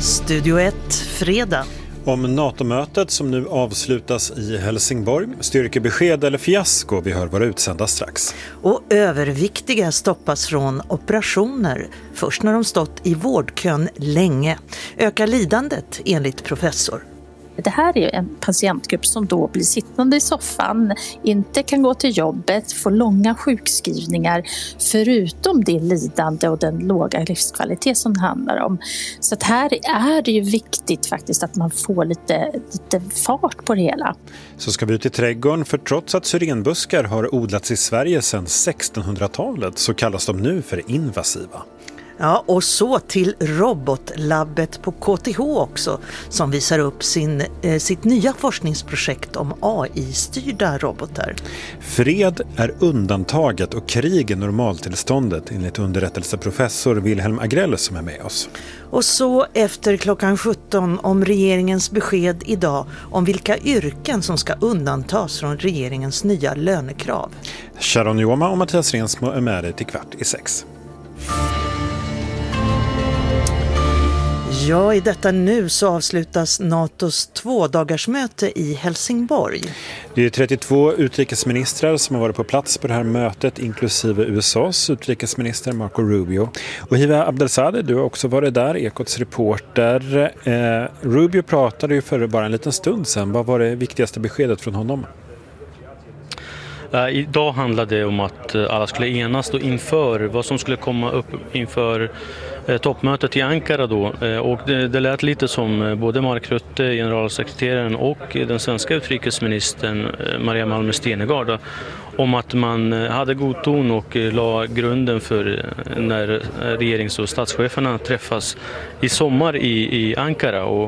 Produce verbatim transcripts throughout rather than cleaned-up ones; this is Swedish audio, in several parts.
Studio ett, fredag. Om NATO-mötet som nu avslutas i Helsingborg, styrkebesked eller fiasko, vi hör våra utsända strax. Och överviktiga stoppas från operationer, först när de stått i vårdkön länge. Ökar lidandet enligt professor. Det här är en patientgrupp som då blir sittande i soffan, inte kan gå till jobbet, får långa sjukskrivningar förutom det lidande och den låga livskvalitet som det handlar om. Så att här är det ju viktigt faktiskt att man får lite, lite fart på det hela. Så ska vi ut i trädgården, för trots att syrenbuskar har odlats i Sverige sedan sextonhundratalet så kallas de nu för invasiva. Ja, och så till robotlabbet på K T H också, som visar upp sin, eh, sitt nya forskningsprojekt om A I-styrda robotar. Fred är undantaget och krig är normaltillståndet, enligt underrättelseprofessor Wilhelm Agrell som är med oss. Och så efter klockan sjutton om regeringens besked idag om vilka yrken som ska undantas från regeringens nya lönekrav. Sharon Joma och Mattias Rensmo är med dig till kvart i sex. Ja, i detta nu så avslutas NATOs tvådagarsmöte i Helsingborg. Det är trettiotvå utrikesministrar som har varit på plats på det här mötet, inklusive U S A:s utrikesminister Marco Rubio. Och Hiva Abdelsadeh, du har också varit där, Ekots reporter. Eh, Rubio pratade ju för bara en liten stund sedan. Vad var det viktigaste beskedet från honom? Idag handlade det om att alla skulle enas då inför vad som skulle komma upp inför toppmötet i Ankara då, och det, det lät lite som både Mark Rutte, generalsekreteraren, och den svenska utrikesministern Maria Malmö Stenergard om att man hade god ton och la grunden för när regerings- och statscheferna träffas i sommar i, i Ankara. Och,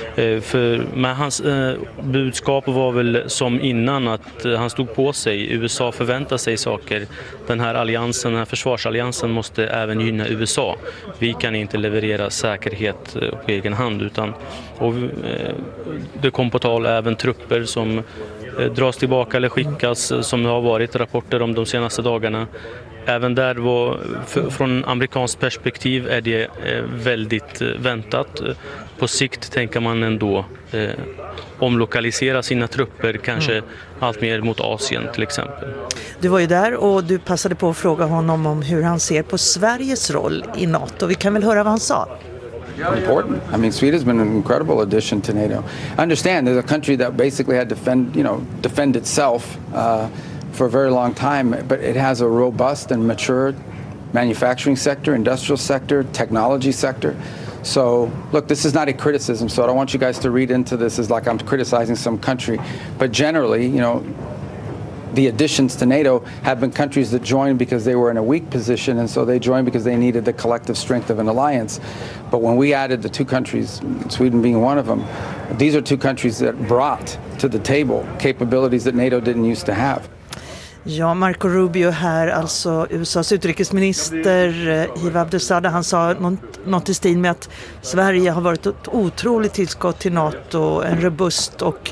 för, men hans eh, budskap var väl som innan att han stod på sig. U S A förväntar sig saker. Den här alliansen, den här försvarsalliansen måste även gynna U S A. Vi kan inte leverera säkerhet på egen hand, utan och, eh, det kom på tal även trupper som dras tillbaka eller skickas, som det har varit rapporter om de senaste dagarna. Även där var, för, från amerikanskt perspektiv är det väldigt väntat. På sikt tänker man ändå eh, omlokalisera sina trupper, kanske mm. allt mer mot Asien till exempel. Du var ju där och du passade på att fråga honom om hur han ser på Sveriges roll i NATO. Vi kan väl höra vad han sa. Important. I mean, Sweden's been an incredible addition to NATO. I understand there's a country that basically had to defend, you know, defend itself uh, for a very long time, but it has a robust and mature manufacturing sector, industrial sector, technology sector. So, look, this is not a criticism, so I don't want you guys to read into this as like I'm criticizing some country, but generally, you know, the additions to NATO have been countries that joined because they were in a weak position, and so they joined because they needed the collective strength of an alliance. But when we added the two countries, Sweden being one of them, these are two countries that brought to the table capabilities that NATO didn't used to have. Ja, Marco Rubio här, alltså U S A:s utrikesminister Hiva Abdelsadeh, han sa något, något i stil med att Sverige har varit ett otroligt tillskott till NATO, en robust och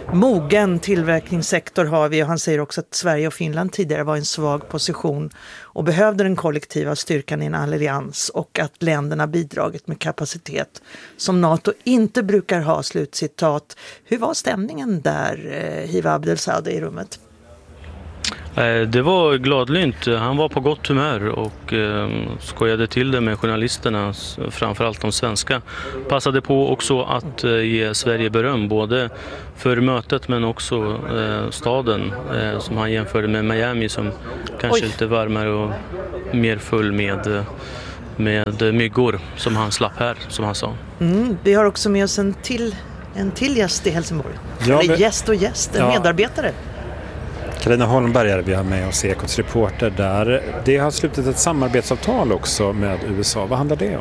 mogen tillverkningssektor har vi, och han säger också att Sverige och Finland tidigare var i en svag position och behövde den kollektiva styrkan i en allians, och att länderna bidragit med kapacitet som NATO inte brukar ha, slutcitat. Hur var stämningen där, Hiva Abdelsadeh, i rummet? Det var gladlynt. Han var på gott humör och eh, skojade till det med journalisterna, framförallt de svenska. Passade på också att eh, ge Sverige beröm, både för mötet men också eh, staden eh, som han jämförde med Miami, som kanske är lite varmare och mer full med, med myggor som han slapp här, som han sa. Mm, vi har också med oss en till, en till gäst i Helsingborg. Ja, Eller gäst och gäst, en ja. medarbetare. Carina Holmberg, vi har med oss Ekots reporter där. Det har slutit ett samarbetsavtal också med U S A. Vad handlar det om?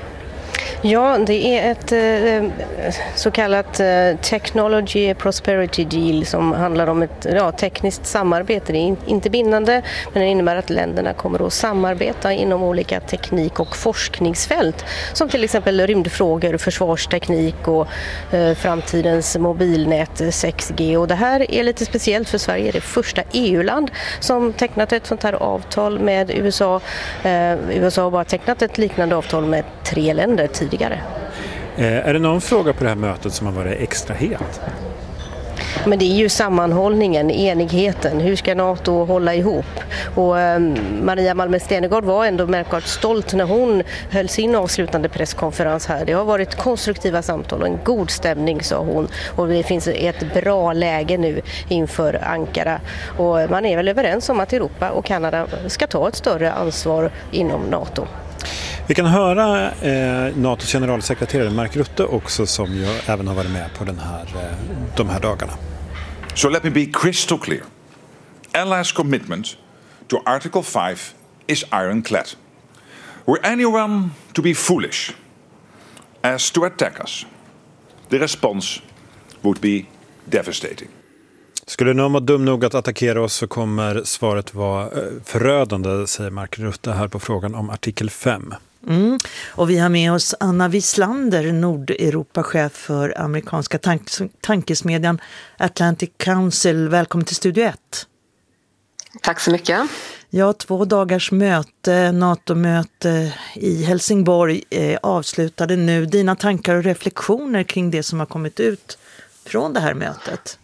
Ja, det är ett eh, så kallat eh, Technology Prosperity Deal som handlar om ett ja, tekniskt samarbete. Det är in, inte bindande, men det innebär att länderna kommer att samarbeta inom olika teknik- och forskningsfält, som till exempel rymdfrågor, försvarsteknik och eh, framtidens mobilnät sex G. Och det här är lite speciellt för Sverige. Det är det första E U-land som tecknat ett sånt här avtal med U S A. Eh, U S A har bara tecknat ett liknande avtal med tre länder tidigare. Är det någon fråga på det här mötet som har varit extra het? Men det är ju sammanhållningen, enigheten. Hur ska NATO hålla ihop? Och eh, Maria Malmö Stenergard var ändå märkbart stolt när hon höll sin avslutande presskonferens här. Det har varit konstruktiva samtal och en god stämning, sa hon. Och det finns ett bra läge nu inför Ankara. Och man är väl överens om att Europa och Kanada ska ta ett större ansvar inom NATO. Vi kan höra eh, NATOs generalsekreterare Mark Rutte också, som ju även har varit med på den här, eh, de här dagarna. So let me be crystal clear. Allies' commitment to Article five is ironclad. Were anyone to be foolish as to attack us, the response would be devastating. Skulle någon vara dum nog att attackera oss så kommer svaret vara förödande, säger Mark Rutte här på frågan om artikel fem. Mm. Och vi har med oss Anna Wislander, Nordeuropa-chef för amerikanska tank- tankesmedjan Atlantic Council. Välkommen till Studio ett. Tack så mycket. Ja, två dagars möte, NATO-möte i Helsingborg eh, avslutade nu. Dina tankar och reflektioner kring det som har kommit ut från det här mötet?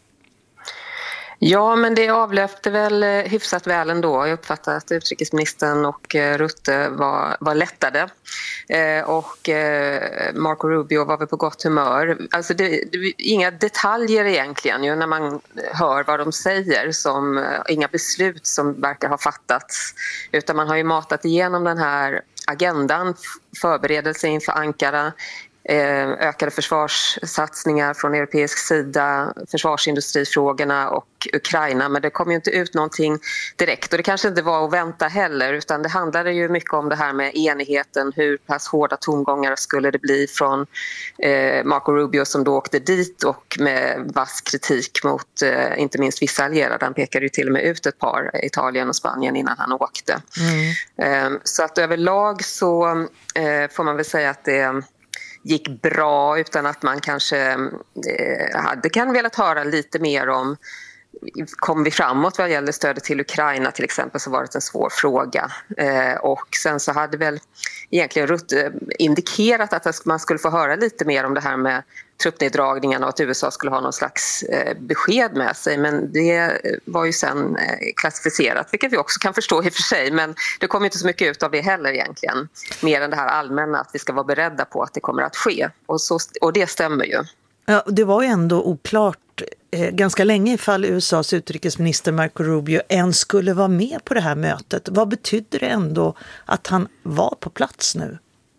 Ja, men det avlöpte väl hyfsat väl ändå. Jag uppfattar att utrikesministern och Rutte var, var lättade. Eh, och eh, Marco Rubio var väl på gott humör. Alltså det, det, inga detaljer egentligen ju när man hör vad de säger. Som, inga beslut som verkar ha fattats. Utan man har ju matat igenom den här agendan, förberedelse inför Ankara. Ökade försvarssatsningar från europeisk sida, försvarsindustrifrågorna och Ukraina, men det kom ju inte ut någonting direkt och det kanske inte var att vänta heller, utan det handlade ju mycket om det här med enigheten, hur pass hårda tongångar skulle det bli från eh, Marco Rubio som då åkte dit och med vass kritik mot eh, inte minst vissa allierade. Han pekade ju till och med ut ett par, Italien och Spanien, innan han åkte. Mm. Eh, så att överlag så eh, får man väl säga att det gick bra, utan att man kanske eh, hade kan velat höra lite mer om, kom vi framåt vad gäller stödet till Ukraina till exempel, så var det en svår fråga. Eh, och sen så hade väl egentligen Rutte indikerat att man skulle få höra lite mer om det här med truppneddragningarna och att U S A skulle ha någon slags eh, besked med sig, men det var ju sen eh, klassificerat, vilket vi också kan förstå i och för sig, men det kom inte så mycket ut av det heller egentligen, mer än det här allmänna att vi ska vara beredda på att det kommer att ske, och, så, och det stämmer ju. Ja, det var ju ändå oklart eh, ganska länge ifall U S A:s utrikesminister Marco Rubio än skulle vara med på det här mötet. Vad betyder det ändå att han var på plats nu?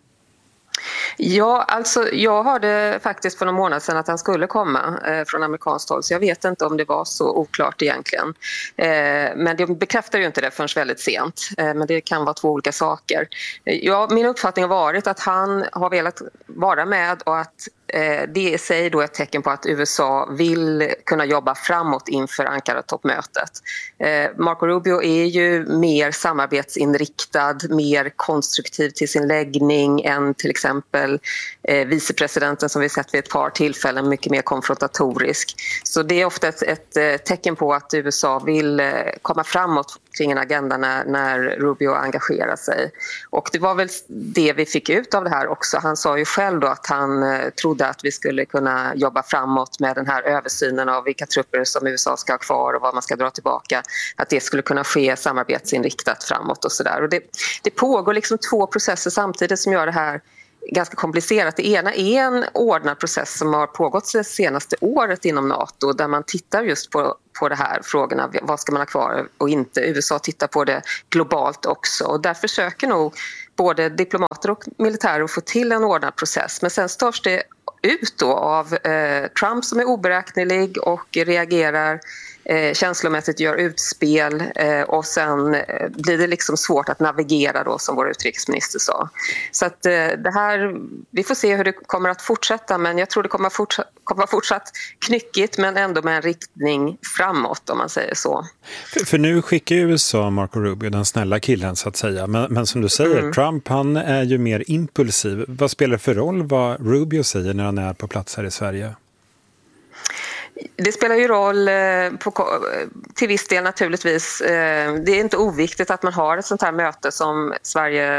Ja, alltså jag hörde faktiskt för några månader sedan att han skulle komma eh, från amerikanskt håll, så jag vet inte om det var så oklart egentligen. Eh, men det bekräftar ju inte det förrän väldigt sent, eh, men det kan vara två olika saker. Eh, ja, min uppfattning har varit att han har velat vara med och att eh, det är sig då ett tecken på att U S A vill kunna jobba framåt inför Ankara-toppmötet. Eh, Marco Rubio är ju mer samarbetsinriktad, mer konstruktiv till sin läggning än till exempel eh, vicepresidenten som vi sett vid ett par tillfällen, mycket mer konfrontatorisk. Så det är ofta ett, ett, ett tecken på att U S A vill eh, komma framåt kring en agenda när, när Rubio engagerar sig. Och det var väl det vi fick ut av det här också. Han sa ju själv då att han eh, trodde att vi skulle kunna jobba framåt med den här översynen av vilka trupper som U S A ska ha kvar och vad man ska dra tillbaka. Att det skulle kunna ske samarbetsinriktat framåt och sådär. Och det, det pågår liksom två processer samtidigt som gör det här ganska komplicerat. Det ena är en ordnad process som har pågått det senaste året inom NATO, där man tittar just på, på de här frågorna. Vad ska man ha kvar och inte? U S A tittar på det globalt också, och där försöker nog både diplomater och militärer att få till en ordnad process. Men sen störs det ut då av eh, Trump som är oberäknelig och reagerar eh, känslomässigt, gör utspel eh, och sen eh, blir det liksom svårt att navigera då, som vår utrikesminister sa. Så att eh, det här, vi får se hur det kommer att fortsätta, men jag tror det kommer att fortsätta, kommer att fortsatt knyckigt, men ändå med en riktning framåt, om man säger så. För, för nu skickar ju U S A Marco Rubio, den snälla killen så att säga, men, men som du säger, mm. Trump han är ju mer impulsiv. Vad spelar det för roll vad Rubio säger när han är på plats här i Sverige? Det spelar ju roll på, till viss del naturligtvis. Det är inte oviktigt att man har ett sånt här möte som Sverige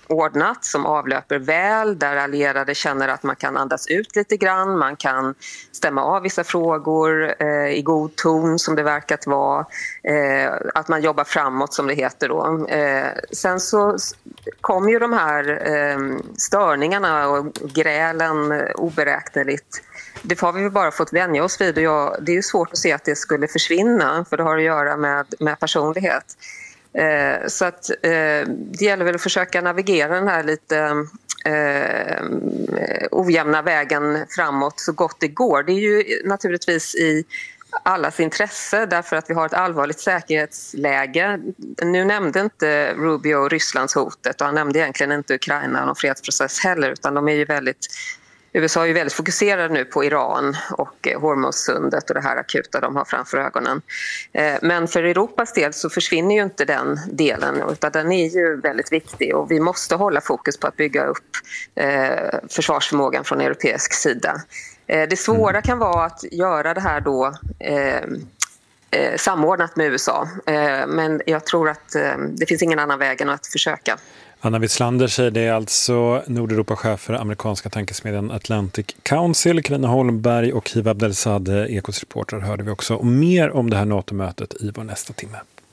ordnat, som avlöper väl, där allierade känner att man kan andas ut lite grann, man kan stämma av vissa frågor eh, i god ton som det verkat vara, eh, att man jobbar framåt som det heter då. Eh, sen så kom ju de här eh, störningarna och grälen oberäkneligt. Det har vi väl bara fått vänja oss vid och jag, det är ju svårt att se att det skulle försvinna, för det har att göra med, med personlighet. Eh, så att eh, det gäller väl att försöka navigera den här lite eh, ojämna vägen framåt så gott det går. Det är ju naturligtvis i allas intresse därför att vi har ett allvarligt säkerhetsläge. Nu nämnde inte Rubio Rysslands hotet och han nämnde egentligen inte Ukraina och någon fredsprocess heller, utan de är ju väldigt U S A är ju väldigt fokuserade nu på Iran och Hormuzsundet och det här akuta de har framför ögonen. Men för Europas del så försvinner ju inte den delen, utan den är ju väldigt viktig och vi måste hålla fokus på att bygga upp försvarsförmågan från europeisk sida. Det svåra kan vara att göra det här då samordnat med U S A, men jag tror att det finns ingen annan väg än att försöka. Anna Wieslander säger det, alltså Nordeuropa-chef för amerikanska tankesmedjan Atlantic Council. Carina Holmberg och Hiva Abdelsadeh, Ekots reporter, hörde vi också. Och mer om det här NATO-mötet i vår nästa timme.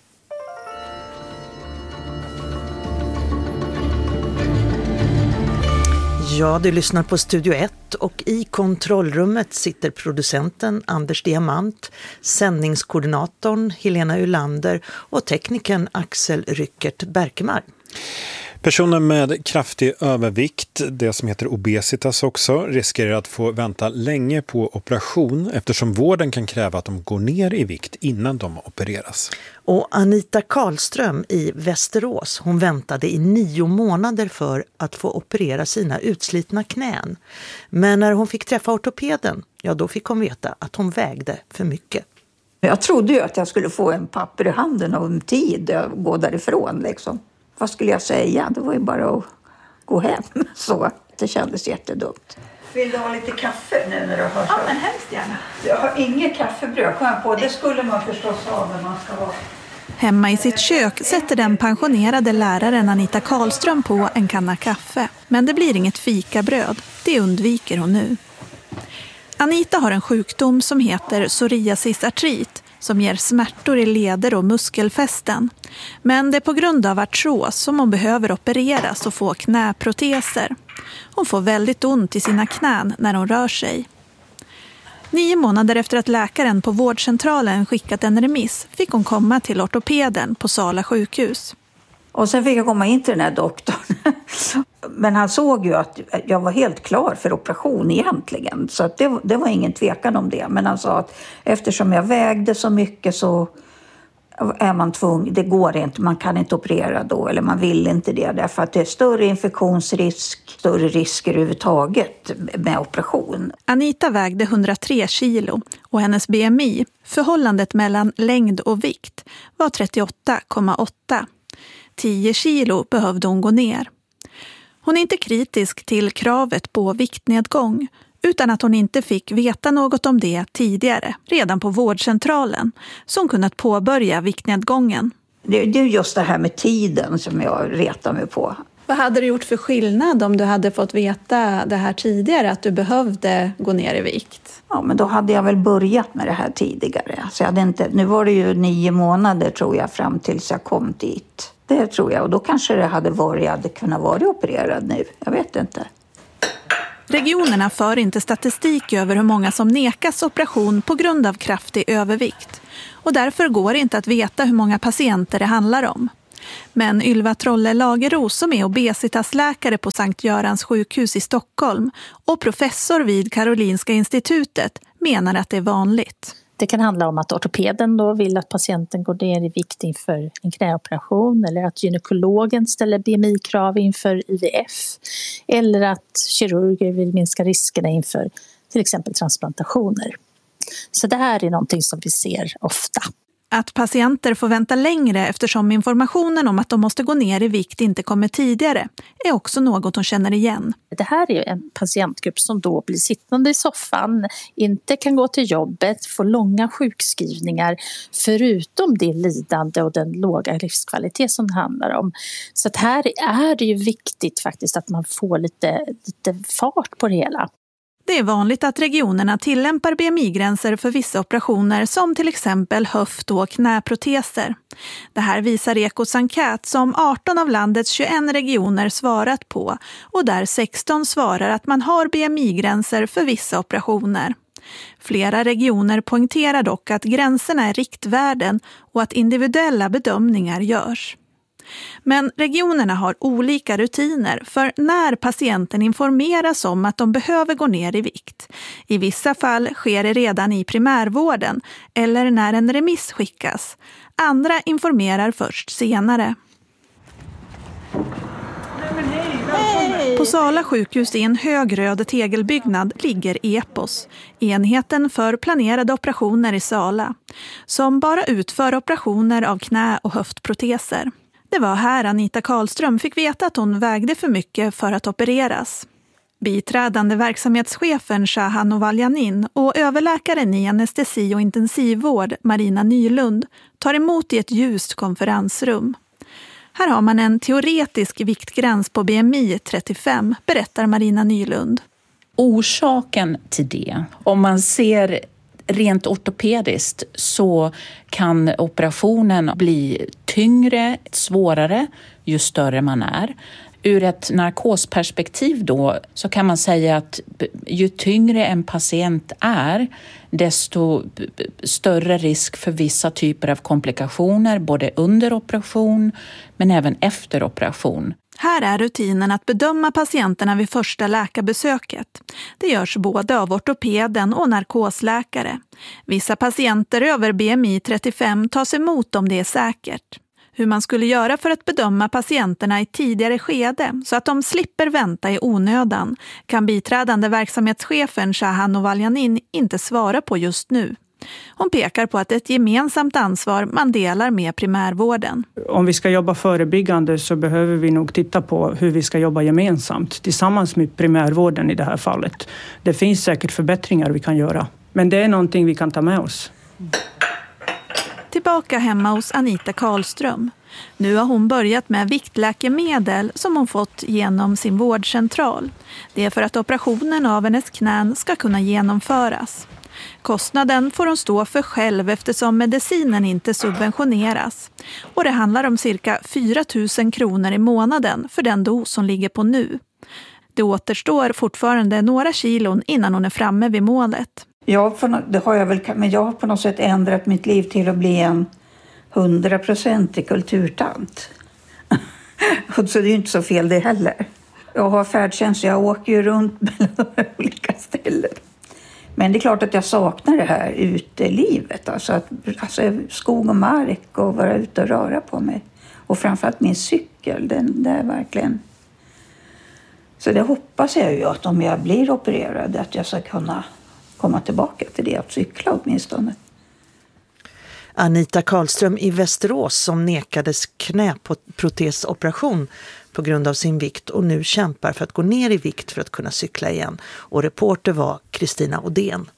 Ja, du lyssnar på Studio ett och i kontrollrummet sitter producenten Anders Diamant, sändningskoordinatorn Helena Ulander och teknikern Axel Ryckert Berkemar. Personer med kraftig övervikt, det som heter obesitas också, riskerar att få vänta länge på operation eftersom vården kan kräva att de går ner i vikt innan de opereras. Och Anita Karlström i Västerås, hon väntade i nio månader för att få operera sina utslitna knän. Men när hon fick träffa ortopeden, ja då fick hon veta att hon vägde för mycket. Jag trodde ju att jag skulle få en papper i handen och en tid att gå därifrån liksom. Vad skulle jag säga? Det var ju bara att gå hem. Så det kändes jättedumt. Vill du ha lite kaffe nu när du har så? Ja, men hemskt gärna. Jag har inget kaffebröd, kom jag på. Det skulle man förstås ha när man ska vara. Hemma i sitt kök sätter den pensionerade läraren Anita Karlström på en kanna kaffe. Men det blir inget fikabröd. Det undviker hon nu. Anita har en sjukdom som heter psoriasisartrit, som ger smärtor i leder och muskelfästen. Men det är på grund av artros som hon behöver opereras och få knäproteser. Hon får väldigt ont i sina knän när hon rör sig. Nio månader efter att läkaren på vårdcentralen skickat en remiss fick hon komma till ortopeden på Sala sjukhus. Och sen fick jag komma in till den här doktorn. Men han såg ju att jag var helt klar för operation egentligen. Så att det, det var ingen tvekan om det. Men han sa att eftersom jag vägde så mycket så är man tvungen. Det går inte, man kan inte operera då. Eller man vill inte det. Därför att det är större infektionsrisk, större risker överhuvudtaget med operation. Anita vägde hundratre kilo och hennes B M I, förhållandet mellan längd och vikt, var trettioåtta komma åtta. tio kilo behövde hon gå ner. Hon är inte kritisk till kravet på viktnedgång utan att hon inte fick veta något om det tidigare, redan på vårdcentralen, så hon kunnat påbörja viktnedgången. Det är just det här med tiden som jag retar mig på. Vad hade du gjort för skillnad om du hade fått veta det här tidigare, att du behövde gå ner i vikt? Ja, men då hade jag väl börjat med det här tidigare. Så jag hade inte, nu var det ju nio månader tror jag fram tills jag kom dit. Det tror jag, och då kanske det hade varit, jag hade kunnat vara opererad nu. Jag vet inte. Regionerna för inte statistik över hur många som nekas operation på grund av kraftig övervikt. Och därför går det inte att veta hur många patienter det handlar om. Men Ylva Trolle Lageros, som är obesitasläkare på Sankt Görans sjukhus i Stockholm och professor vid Karolinska institutet, menar att det är vanligt. Det kan handla om att ortopeden då vill att patienten går ner i vikt inför en knäoperation, eller att gynekologen ställer B M I-krav inför I V F, eller att kirurger vill minska riskerna inför till exempel transplantationer. Så det här är någonting som vi ser ofta. Att patienter får vänta längre eftersom informationen om att de måste gå ner i vikt inte kommer tidigare är också något hon känner igen. Det här är en patientgrupp som då blir sittande i soffan, inte kan gå till jobbet, får långa sjukskrivningar förutom det lidande och den låga livskvalitet som det handlar om. Så att här är det ju viktigt faktiskt att man får lite, lite fart på det hela. Det är vanligt att regionerna tillämpar B M I-gränser för vissa operationer som till exempel höft- och knäproteser. Det här visar Ekots enkät som arton av landets tjugoett regioner svarat på och där sexton svarar att man har B M I-gränser för vissa operationer. Flera regioner poängterar dock att gränserna är riktvärden och att individuella bedömningar görs. Men regionerna har olika rutiner för när patienten informeras om att de behöver gå ner i vikt. I vissa fall sker det redan i primärvården eller när en remiss skickas. Andra informerar först senare. På Sala sjukhus i en hög röd tegelbyggnad ligger Epos, enheten för planerade operationer i Sala, som bara utför operationer av knä- och höftproteser. Det var här Anita Karlström fick veta att hon vägde för mycket för att opereras. Biträdande verksamhetschefen Shahan Ovaljanin och överläkaren i anestesi- och intensivvård Marina Nylund tar emot i ett ljust konferensrum. Här har man en teoretisk viktgräns på B M I trettiofem, berättar Marina Nylund. Orsaken till det, om man ser rent ortopediskt, så kan operationen bli tyngre, svårare ju större man är. Ur ett narkosperspektiv då så kan man säga att ju tyngre en patient är, desto större risk för vissa typer av komplikationer både under operation men även efter operation. Här är rutinen att bedöma patienterna vid första läkarbesöket. Det görs både av ortopeden och narkosläkare. Vissa patienter över B M I trettiofem tas emot om det är säkert. Hur man skulle göra för att bedöma patienterna i tidigare skede så att de slipper vänta i onödan kan biträdande verksamhetschefen Shahan Ovaljanin inte svara på just nu. Hon pekar på att ett gemensamt ansvar man delar med primärvården. Om vi ska jobba förebyggande så behöver vi nog titta på hur vi ska jobba gemensamt tillsammans med primärvården i det här fallet. Det finns säkert förbättringar vi kan göra, men det är någonting vi kan ta med oss. Tillbaka hemma hos Anita Karlström. Nu har hon börjat med viktläkemedel som hon fått genom sin vårdcentral. Det är för att operationen av hennes knän ska kunna genomföras. Kostnaden får hon stå för själv eftersom medicinen inte subventioneras. Och det handlar om cirka fyra tusen kronor i månaden för den dos hon ligger på nu. Det återstår fortfarande några kilon innan hon är framme vid målet. Ja, det har jag väl, men jag har på något sätt ändrat mitt liv till att bli en hundraprocentig kulturtant. Så det är ju inte så fel det heller. Jag har färdtjänst, jag åker ju runt mellan olika ställen. Men det är klart att jag saknar det här utelivet. Alltså, att, alltså skog och mark och vara ute och röra på mig. Och framförallt min cykel, den där verkligen. Så det hoppas jag ju att om jag blir opererad att jag ska kunna komma tillbaka till det, att cykla åtminstone. Anita Karlström i Västerås som nekades knäprotesoperation på grund av sin vikt och nu kämpar för att gå ner i vikt för att kunna cykla igen. Och reporter var Kristina Odén.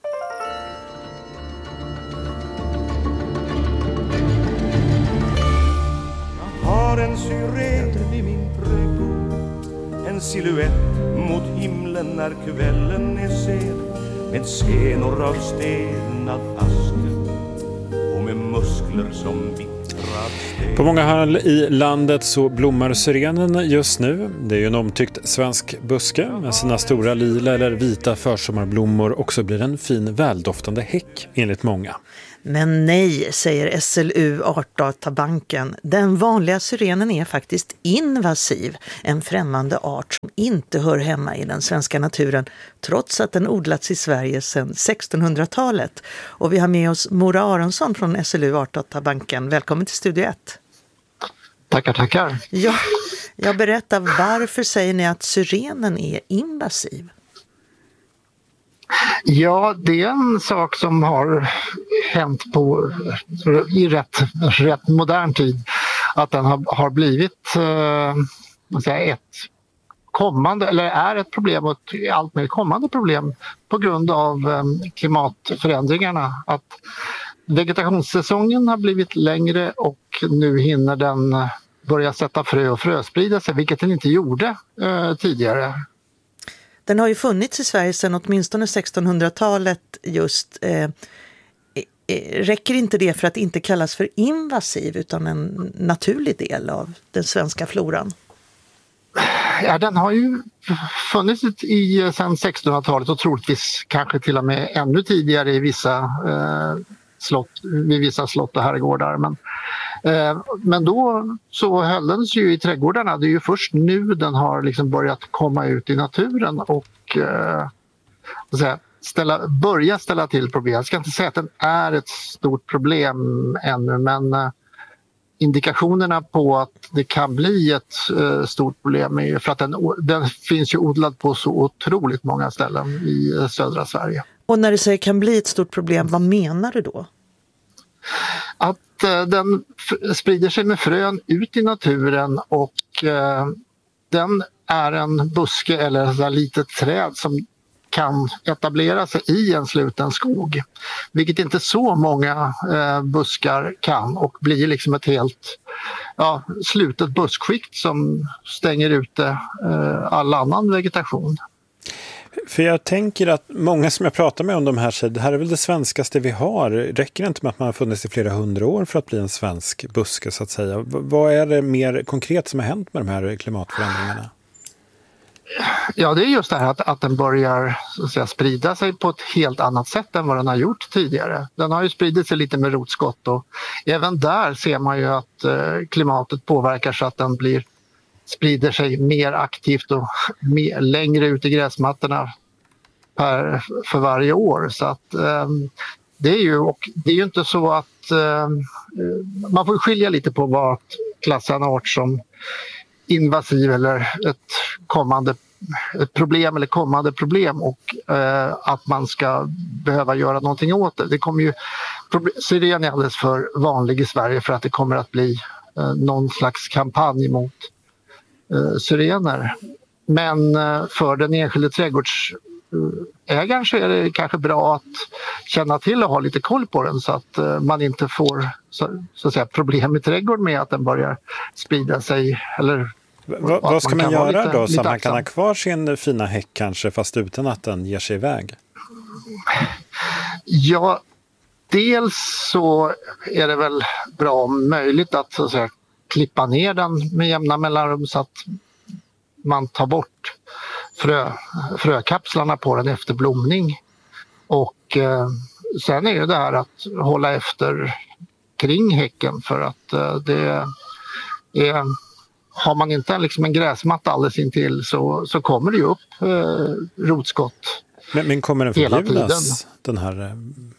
Jag har en syren i min trädgård, en silhuett mot himlen när kvällen är sen, med skenor av stenad aska och med muskler som vittrad sten. På många håll i landet så blommar syrenen just nu. Det är ju en omtyckt svensk buske med sina stora lila eller vita försommarblommor. Också blir en fin väldoftande häck enligt många. Men nej, säger S L U Artdatabanken. Den vanliga syrenen är faktiskt invasiv. En främmande art som inte hör hemma i den svenska naturen trots att den odlats i Sverige sedan sextonhundratalet. Och vi har med oss Mora Aronsson från S L U Artdatabanken. Välkommen till Studio ett. Tackar, tackar. Ja, jag berättar, varför säger ni att syrenen är invasiv? Ja, det är en sak som har hänt på, i rätt, rätt modern tid. Att den har, har blivit eh, vad säger, ett kommande, eller är ett problem och ett allt mer kommande problem på grund av eh, klimatförändringarna. Att vegetationssäsongen har blivit längre och nu hinner den börja sätta frö och frösprida sig, vilket den inte gjorde eh, tidigare. Den har ju funnits i Sverige sedan åtminstone sextonhundratalet just. Eh, räcker inte det för att inte kallas för invasiv utan en naturlig del av den svenska floran? Ja, den har ju funnits i sedan sextonhundratalet och troligtvis kanske till och med ännu tidigare i vissa eh, slott, vid vissa slott och herrgårdar. Men, eh, men då så höll den sig ju i trädgårdarna. Det är ju först nu den har liksom börjat komma ut i naturen och eh, så att säga, ställa, börja ställa till problem. Jag ska inte säga att den är ett stort problem ännu, men eh, indikationerna på att det kan bli ett eh, stort problem är för att den, den finns ju odlad på så otroligt många ställen i eh, södra Sverige. Och när du säger kan bli ett stort problem, vad menar du då? Att eh, den f- sprider sig med frön ut i naturen och eh, den är en buske eller ett litet träd som kan etablera sig i en sluten skog. Vilket inte så många eh, buskar kan och blir liksom ett helt ja, slutet buskskikt som stänger ute eh, all annan vegetation. För jag tänker att många som jag pratar med om de här säger det här är väl det svenskaste vi har. Räcker det inte med att man har funnits i flera hundra år för att bli en svensk buske så att säga? V- vad är det mer konkret som har hänt med de här klimatförändringarna? Ja, det är just det här att, att den börjar så att säga, sprida sig på ett helt annat sätt än vad den har gjort tidigare. Den har ju spridit sig lite med rotskott och även där ser man ju att eh, klimatet påverkar så att den blir, sprider sig mer aktivt och mer, längre ut i gräsmattorna per, för varje år. Så att eh, det är ju, och det är ju inte så att eh, man får skilja lite på vad klassa en art som invasiv eller ett kommande ett problem eller kommande problem och eh, att man ska behöva göra någonting åt det. Det kommer ju syren är alldeles för vanlig i Sverige för att det kommer att bli eh, någon slags kampanj mot eh, syrener. Men eh, för den enskilde trädgårdsägaren så är det kanske bra att känna till och ha lite koll på den så att eh, man inte får så, så att säga, problem i trädgården med att den börjar sprida sig eller Va, vad ska man, man göra lite, då så att man axam. kan ha kvar sin fina häck kanske fast utan att den ger sig iväg? Ja, dels så är det väl bra om möjligt att, så att säga, klippa ner den med jämna mellanrum så att man tar bort frö, frökapslarna på den efter blomning. Och eh, sen är ju det här att hålla efter kring häcken för att eh, det är... Har man inte liksom en gräsmatta alldeles intill så, så kommer det ju upp eh, rotskott. Men, men kommer den förbjudas? Den här... Eh...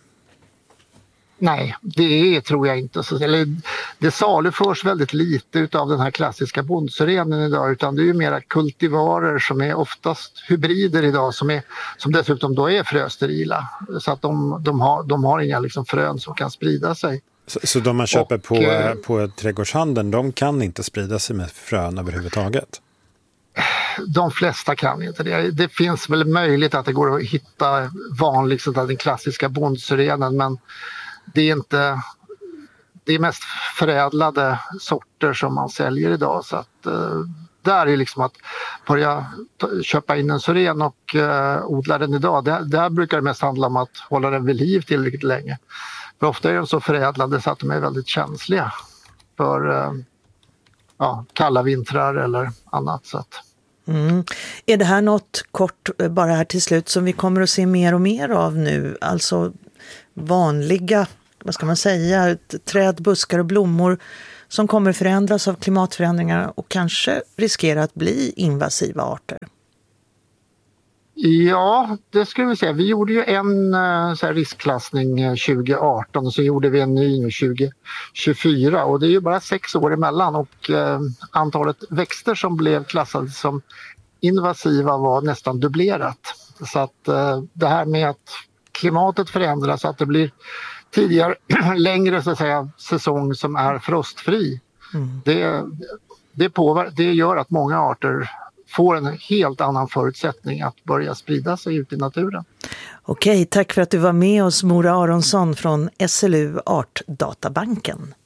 Nej, det tror jag inte. Så, eller, det saluförs väldigt lite av den här klassiska bondsyrenen idag utan det är ju mera kultivarer som är oftast hybrider idag som, är, som dessutom då är frösterila. Så att de, de, har, de har inga liksom frön som kan sprida sig. Så, så de man köper och, på, eh, på trädgårdshandeln, de kan inte sprida sig med frön överhuvudtaget? De flesta kan inte det. Det finns väl möjligt att det går att hitta vanligt så den klassiska bondsyrenen men det är inte det är mest förädlade sorter som man säljer idag så att eh, där är liksom att börja t- köpa in en syren och eh, odla den idag. Där, där brukar det mest handla om att hålla den vid liv tillräckligt länge. För ofta är de så förädlade så att de är väldigt känsliga för eh, ja, kalla vintrar eller annat. Så att. Mm. Är det här något kort bara här till slut som vi kommer att se mer och mer av nu? Alltså vanliga, vad ska man säga, träd, buskar och blommor som kommer förändras av klimatförändringar och kanske riskerar att bli invasiva arter? Ja, det skulle vi säga. Vi gjorde ju en så här, riskklassning tjugo arton och så gjorde vi en ny tjugo tjugofyra och det är ju bara sex år emellan och eh, antalet växter som blev klassade som invasiva var nästan dubblerat. Så att eh, det här med att klimatet förändras, så att det blir tidigare längre så att säga, säsong som är frostfri. Mm. Det, det, påver- det gör att många arter får en helt annan förutsättning att börja sprida sig ut i naturen. Okej, tack för att du var med oss, Mora Aronsson från S L U Artdatabanken.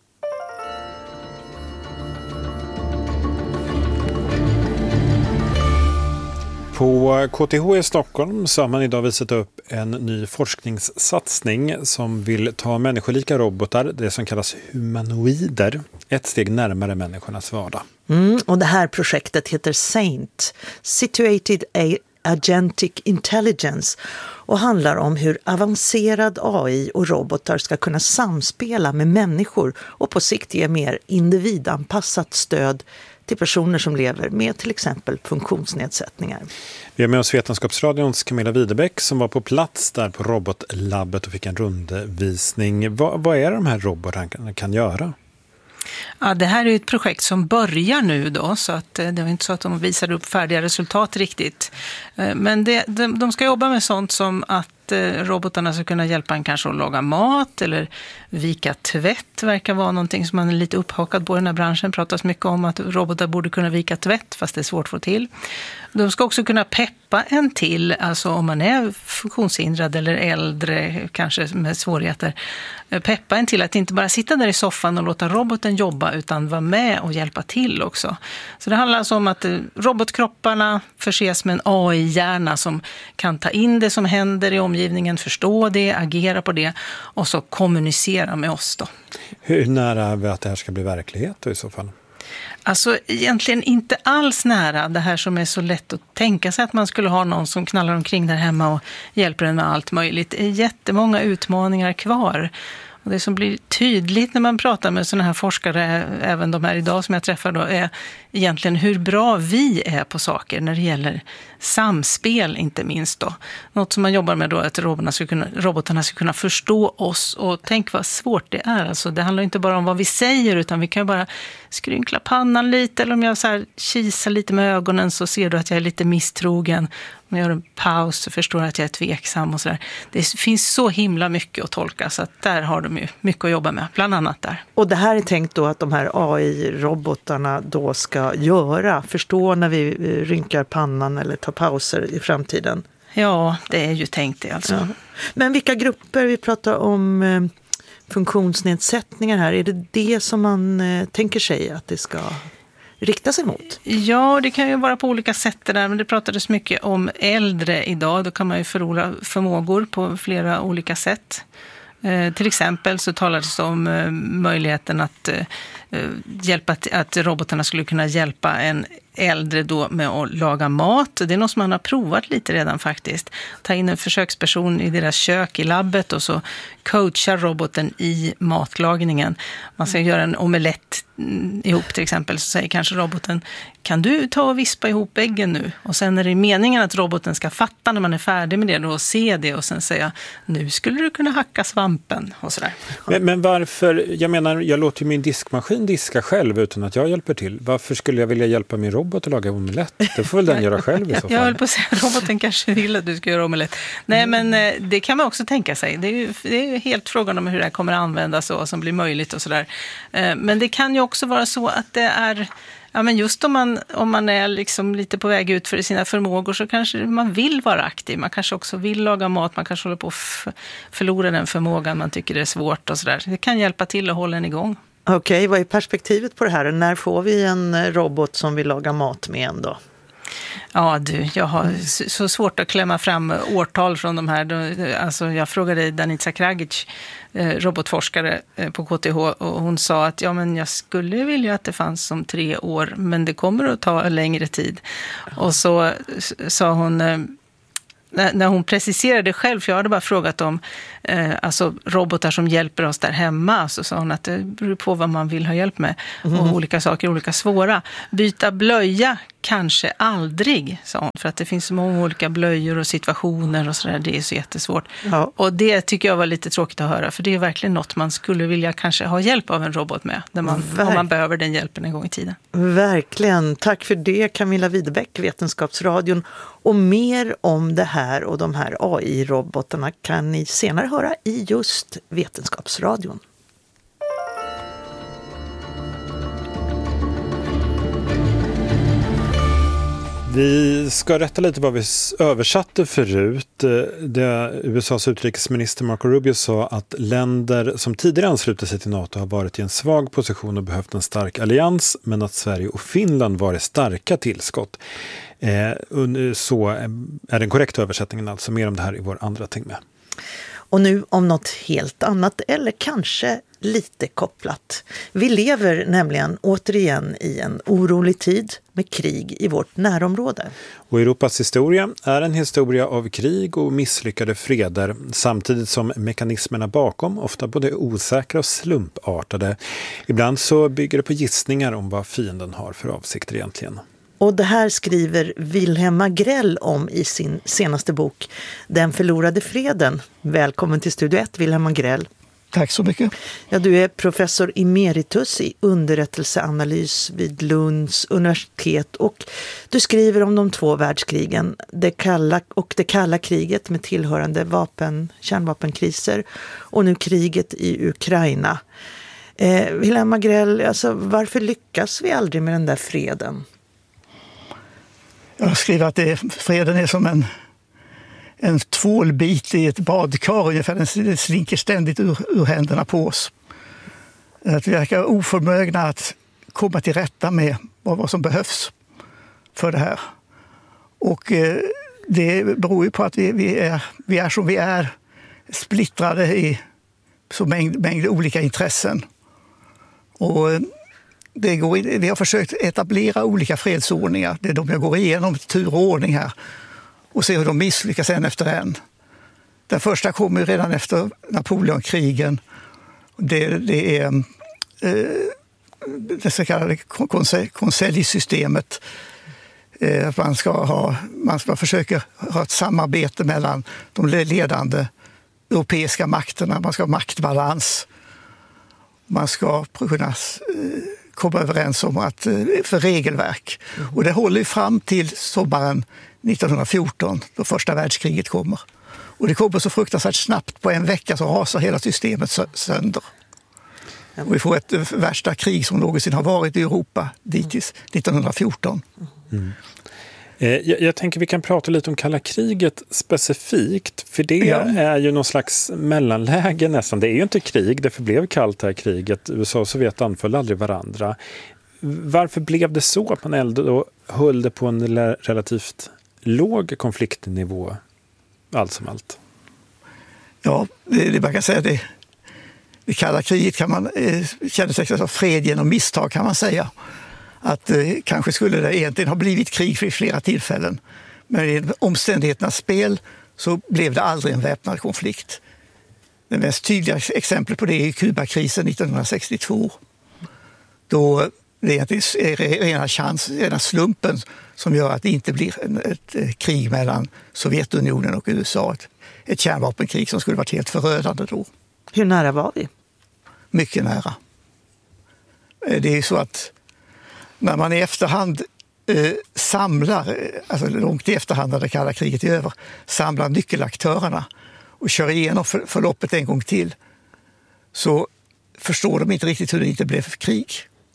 På K T H i Stockholm så har man idag visat upp en ny forskningssatsning som vill ta människolika robotar, det som kallas humanoider, ett steg närmare människornas vardag. Mm, och det här projektet heter SAINT, Situated Agentic Intelligence, och handlar om hur avancerad A I och robotar ska kunna samspela med människor och på sikt ge mer individanpassat stöd till personer som lever med till exempel funktionsnedsättningar. Vi har med oss Vetenskapsradions Camilla Widebeck som var på plats där på robotlabbet och fick en rundvisning. Vad, vad är de här robotarna kan göra? Ja, det här är ett projekt som börjar nu då, så att det är inte så att de visar upp färdiga resultat riktigt. Men det, de, de ska jobba med sånt som att robotarna ska kunna hjälpa en kanske att laga mat eller vika tvätt, verkar vara någonting som man är lite upphakad på i den här branschen. Det pratas mycket om att robotar borde kunna vika tvätt, fast det är svårt att få till. De ska också kunna peppa en till, alltså om man är funktionshindrad eller äldre, kanske med svårigheter, peppa en till att inte bara sitta där i soffan och låta roboten jobba, utan vara med och hjälpa till också. Så det handlar alltså om att robotkropparna förses med en A I-hjärna som kan ta in det som händer i omgivningen, förstå det, agera på det och så kommunicera med oss då. Hur nära är vi att det här ska bli verklighet då i så fall? Alltså egentligen inte alls nära det här som är så lätt att tänka sig, att man skulle ha någon som knallar omkring där hemma och hjälper en med allt möjligt. Det är jättemånga utmaningar kvar. Och det som blir tydligt när man pratar med sådana här forskare, även de här idag som jag träffar då, är egentligen hur bra vi är på saker när det gäller samspel, inte minst då. Något som man jobbar med då är att robotarna ska kunna, robotarna ska kunna förstå oss, och tänk vad svårt det är. Alltså, det handlar inte bara om vad vi säger, utan vi kan ju bara skrynkla pannan lite, eller om jag så här kisar lite med ögonen så ser du att jag är lite misstrogen. Om jag gör en paus så förstår jag att jag är tveksam och sådär. Det finns så himla mycket att tolka, så att där har de ju mycket att jobba med, bland annat där. Och det här är tänkt då att de här A I-robotarna då ska göra, förstå när vi rynkar pannan eller tar pauser i framtiden. Ja, det är ju tänkt det alltså. Ja. Men vilka grupper, vi pratar om eh, funktionsnedsättningar här, är det det som man eh, tänker sig att det ska rikta sig mot? Ja, det kan ju vara på olika sätt det där, men det pratades mycket om äldre idag. Då kan man ju förlora förmågor på flera olika sätt. Eh, till exempel så talades det om eh, möjligheten att eh, hjälpa t- att robotarna skulle kunna hjälpa en äldre då med att laga mat. Det är något som man har provat lite redan faktiskt. Ta in en försöksperson i deras kök i labbet och så coachar roboten i matlagningen. Man ska göra en omelett ihop till exempel, så säger kanske roboten: kan du ta och vispa ihop äggen nu? Och sen är det meningen att roboten ska fatta när man är färdig med det då och se det och sen säga: nu skulle du kunna hacka svampen och sådär. Men, men varför, jag menar, jag låter ju min diskmaskin diska själv utan att jag hjälper till. Varför skulle jag vilja hjälpa min robot att laga omelett? Det får väl den göra själv i så fall. Jag höll på att säga, roboten kanske vill att du ska göra omelett. Nej, men det kan man också tänka sig. Det är ju, det är ju helt frågan om hur det här kommer att användas och vad som blir möjligt och sådär. Men det kan ju också vara så att det är, ja, men just om man, om man är liksom lite på väg ut för sina förmågor, så kanske man vill vara aktiv. Man kanske också vill laga mat. Man kanske håller på att f- förlora den förmågan man tycker det är svårt och sådär. Det kan hjälpa till att hålla den igång. Okej, okay, vad är perspektivet på det här? När får vi en robot som vill laga mat med en då? Ja du, jag har så svårt att klämma fram årtal från de här. Alltså jag frågade Danica Kragic, robotforskare på K T H, och hon sa att ja, men jag skulle vilja att det fanns som tre år, men det kommer att ta längre tid. Och så sa hon, när hon preciserade själv, för jag hade bara frågat om eh, alltså robotar som hjälper oss där hemma, så sa hon att det beror på vad man vill ha hjälp med. Mm. Och olika saker är olika svåra. Byta blöja kanske aldrig, sa hon, för att det finns så många olika blöjor och situationer och sådär, det är så jättesvårt. Ja. Och det tycker jag var lite tråkigt att höra, för det är verkligen något man skulle vilja kanske ha hjälp av en robot med, när man, om man behöver den hjälpen en gång i tiden. Verkligen, tack för det Camilla Widebeck, Vetenskapsradion. Och mer om det här och de här A I-robotarna kan ni senare höra i just Vetenskapsradion. Vi ska rätta lite vad vi översatte förut. Det U S A:s utrikesminister Marco Rubio sa att länder som tidigare anslutit sig till NATO har varit i en svag position och behövt en stark allians, men att Sverige och Finland var starka tillskott. Eh, så är den korrekta översättningen, alltså mer om det här i vår andra timme. Och nu om något helt annat, eller kanske lite kopplat. Vi lever nämligen återigen i en orolig tid med krig i vårt närområde. Och Europas historia är en historia av krig och misslyckade freder, samtidigt som mekanismerna bakom ofta både osäkra och slumpartade. Ibland så bygger det på gissningar om vad fienden har för avsikter egentligen. Och det här skriver Wilhelm Agrell om i sin senaste bok Den förlorade freden. Välkommen till Studio ett, Wilhelm Agrell. Tack så mycket. Ja, du är professor emeritus i underrättelseanalys vid Lunds universitet och du skriver om de två världskrigen, det kalla och det kalla kriget med tillhörande vapen, kärnvapenkriser och nu kriget i Ukraina. Eh, Wilhelm Agrell, alltså, varför lyckas vi aldrig med den där freden? Jag skriver att det, freden är som en, en tvålbit i ett badkar, ungefär. Den slinker ständigt ur, ur händerna på oss. Att vi verkar oförmögna att komma till rätta med vad, vad som behövs för det här. Och eh, det beror ju på att vi, vi, är, vi är som vi är, splittrade i så mängd, mängd olika intressen. Och det går, vi har försökt etablera olika fredsordningar. Det är de jag går igenom turordning här och ser hur de misslyckas en efter en. Den första kommer redan efter Napoleonkrigen. Det, det är eh, det så kallade konseljsystemet. Eh, man ska ha, man ska försöka ha ett samarbete mellan de ledande europeiska makterna. Man ska ha maktbalans. Man ska kunna eh, komma överens om att, för regelverk. Mm. Och det håller fram till sommaren nittonhundrafjorton då första världskriget kommer. Och det kommer så fruktansvärt snabbt, på en vecka så rasar hela systemet sönder. Och vi får ett värsta krig som någonsin har varit i Europa dittills nittonhundrafjorton. Mm. Jag, jag tänker vi kan prata lite om kalla kriget specifikt, för det ja. är ju någon slags mellanläge nästan. Det är ju inte krig, det förblev kallt här kriget. U S A och Sovjet anföll aldrig varandra. Varför blev det så att man ändå höll det på en relativt låg konfliktnivå, allt som allt? Ja, det, det man kan säga det. Det kalla kriget kan man eh, känna sig som fred genom misstag, kan man säga. Att eh, kanske skulle det egentligen ha blivit krig för flera tillfällen. Men i omständigheternas spel så blev det aldrig en väpnad konflikt. Det mest tydliga exemplet på det är Kubakrisen nittonhundrasextiotvå. Då det är rena chans, rena slumpen som gör att det inte blir en, ett krig mellan Sovjetunionen och U S A. Ett, ett kärnvapenkrig som skulle varit helt förödande då. Hur nära var vi? Mycket nära. Det är ju så att när man i efterhand eh, samlar, alltså långt i efterhand när det kalla kriget är över, samlar nyckelaktörerna och kör igenom för, förloppet en gång till, så förstår de inte riktigt hur det inte blev krig.